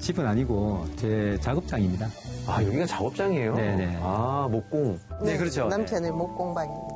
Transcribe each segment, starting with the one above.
집은 아니고 제 작업장입니다. 아, 여기가 작업장이에요? 네네. 아, 목공. 네, 그렇죠. 남편의 목공방입니다.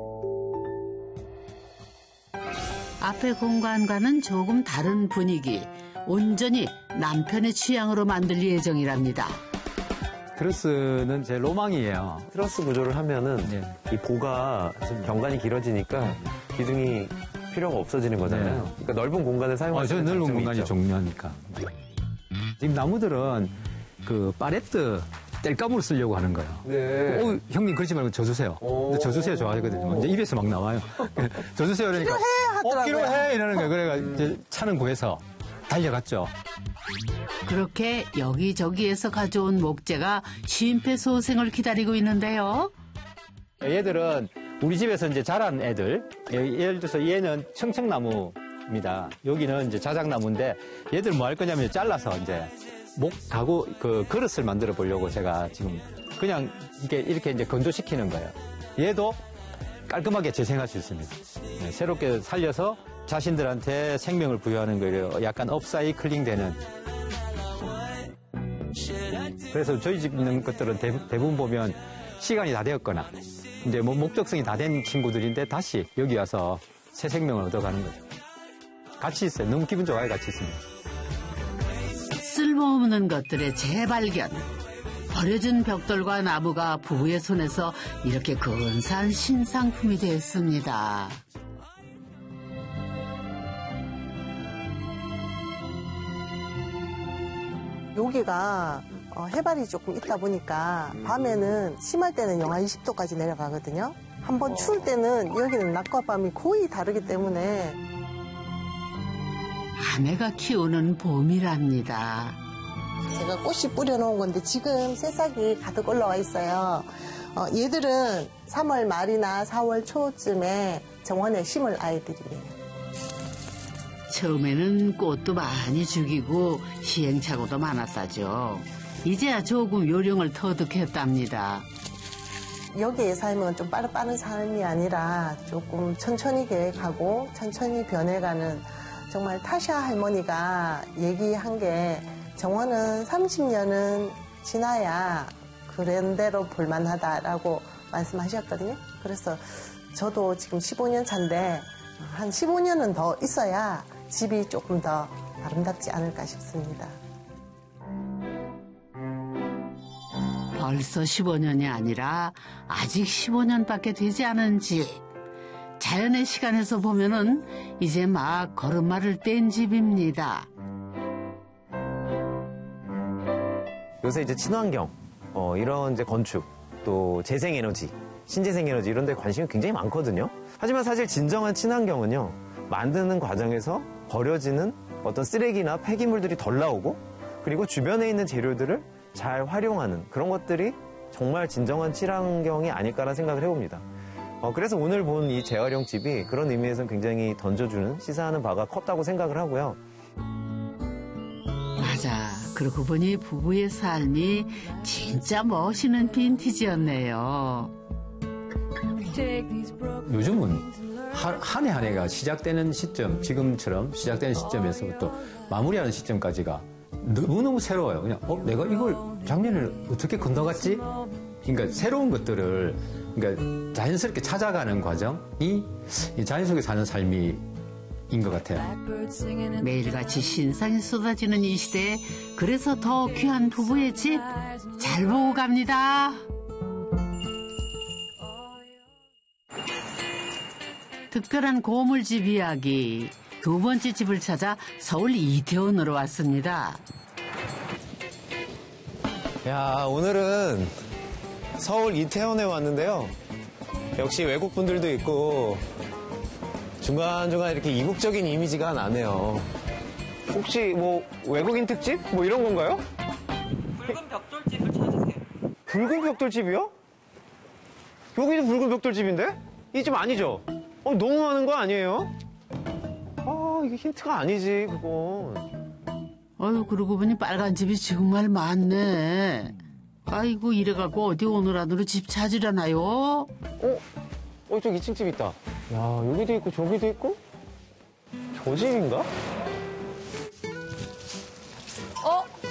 앞의 공간과는 조금 다른 분위기. 온전히 남편의 취향으로 만들 예정이랍니다. 트러스는 제 로망이에요. 트러스 구조를 하면은 네. 이 보가 좀 경관이 길어지니까 기둥이 필요가 없어지는 거잖아요. 네. 그러니까 넓은 공간을 사용할 수 저 있는 넓은 장점이 공간이 있죠. 중요하니까. 지금 나무들은 그 팔레트 땔감으로 쓰려고 하는 거예요. 네. 형님 그러지 말고 져주세요. 근데 져주세요 좋아하거든요. 이제 입에서 막 나와요. 져주세요 그러니까. 필요해 하더라고요. 필요해 이러는 거예요. 그래가 이제 차는 구해서 달려갔죠. 그렇게 여기저기에서 가져온 목재가 심폐소생을 기다리고 있는데요. 얘들은 우리 집에서 이제 자란 애들. 예를 들어서 얘는 청청나무입니다. 여기는 이제 자작나무인데 얘들 뭐 할 거냐면 잘라서 이제 목 가구 그 그릇을 만들어 보려고 제가 지금 그냥 이렇게 이제 건조시키는 거예요. 얘도 깔끔하게 재생할 수 있습니다. 네, 새롭게 살려서 자신들한테 생명을 부여하는 거예요. 약간 업사이클링 되는. 그래서 저희 집 있는 것들은 대부분 보면 시간이 다 되었거나 이제 뭐 목적성이 다 된 친구들인데 다시 여기 와서 새 생명을 얻어가는 거죠. 같이 있어요. 너무 기분 좋아요. 같이 있습니다. 쓸모없는 것들의 재발견. 버려진 벽돌과 나무가 부부의 손에서 이렇게 근사한 신상품이 됐습니다. 여기가 해발이 조금 있다 보니까 밤에는 심할 때는 영하 20도까지 내려가거든요. 한번 추울 때는 여기는 낮과 밤이 거의 다르기 때문에 아내가 키우는 봄이랍니다. 제가 꽃이 뿌려놓은 건데 지금 새싹이 가득 올라와 있어요. 얘들은 3월 말이나 4월 초쯤에 정원에 심을 아이들이에요. 처음에는 꽃도 많이 죽이고 시행착오도 많았다죠. 이제야 조금 요령을 터득했답니다. 여기의 삶은 좀 빠른 삶이 아니라 조금 천천히 계획하고 천천히 변해가는 정말 타샤 할머니가 얘기한 게 정원은 30년은 지나야 그런 대로 볼만하다라고 말씀하셨거든요. 그래서 저도 지금 15년 차인데 한 15년은 더 있어야 집이 조금 더 아름답지 않을까 싶습니다. 벌써 15년이 아니라 아직 15년밖에 되지 않은 집. 자연의 시간에서 보면은 이제 막 걸음마를 뗀 집입니다. 요새 이제 친환경, 이런 이제 건축, 또 재생에너지, 신재생에너지 이런 데 관심이 굉장히 많거든요. 하지만 사실 진정한 친환경은요, 만드는 과정에서 버려지는 어떤 쓰레기나 폐기물들이 덜 나오고, 그리고 주변에 있는 재료들을 잘 활용하는 그런 것들이 정말 진정한 친환경이 아닐까라는 생각을 해봅니다. 그래서 오늘 본 이 재활용 집이 그런 의미에서는 굉장히 던져주는, 시사하는 바가 컸다고 생각을 하고요. 맞아. 그러고 보니 부부의 삶이 진짜 멋있는 빈티지였네요. 요즘은 한 해 한 해가 시작되는 시점, 지금처럼 시작되는 시점에서부터 마무리하는 시점까지가 너무너무 새로워요. 그냥 내가 이걸 작년에 어떻게 건너갔지? 그러니까 새로운 것들을 그러니까 자연스럽게 찾아가는 과정이 자연 속에 사는 삶인 것 같아요. 매일같이 신상이 쏟아지는 이 시대에 그래서 더 귀한 부부의 집 잘 보고 갑니다. 특별한 고물집 이야기. 두 번째 집을 찾아 서울 이태원으로 왔습니다. 야, 오늘은 서울 이태원에 왔는데요. 역시 외국분들도 있고 중간중간 이렇게 이국적인 이미지가 나네요. 혹시 뭐 외국인 특집? 뭐 이런 건가요? 붉은 벽돌집을 찾으세요. 붉은 벽돌집이요? 여기도 붉은 벽돌집인데? 이 집 아니죠? 너무 많은 거 아니에요? 이게 힌트가 아니지, 그건. 아유, 그러고 보니 빨간 집이 정말 많네. 아이고, 이래갖고 어디 오늘 안으로 집 찾으려나요? 저기 2층 집 있다. 야, 여기도 있고 저기도 있고? 저 집인가?